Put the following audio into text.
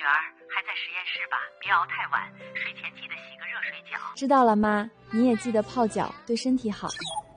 儿还在实验室吧，别熬太晚，睡前记得洗个热水脚。 知道了，妈，你也记得泡脚，对身体好。